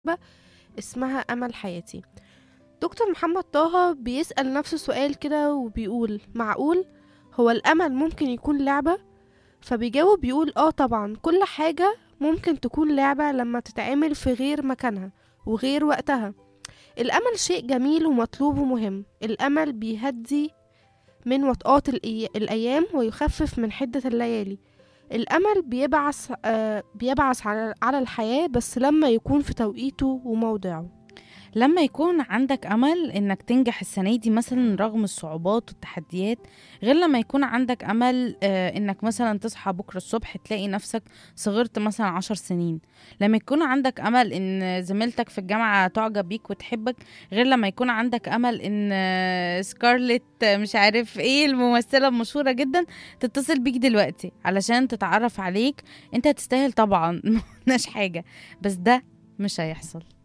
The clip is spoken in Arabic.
اسمها أمل حياتي. دكتور محمد طه بيسأل نفسه سؤال كده وبيقول معقول هو الأمل ممكن يكون لعبة؟ فبيجاوب بيقول طبعا كل حاجة ممكن تكون لعبة لما تتعمل في غير مكانها وغير وقتها. الأمل شيء جميل ومطلوب ومهم. الأمل بيهدي من وطئات الأيام ويخفف من حدة الليالي. الأمل بيبعث على الحياة، بس لما يكون في توقيته وموضعه. لما يكون عندك أمل إنك تنجح السنة دي مثلا رغم الصعوبات والتحديات، غير لما يكون عندك أمل إنك مثلا تصحى بكرة الصبح تلاقي نفسك صغرت مثلا 10 سنين. لما يكون عندك أمل إن زميلتك في الجامعة تعجب بيك وتحبك، غير لما يكون عندك أمل إن سكارلت مش عارف إيه الممثلة المشهورة جدا تتصل بيك دلوقتي علشان تتعرف عليك. أنت تستاهل طبعا، مقلناش حاجة، بس ده مش هيحصل.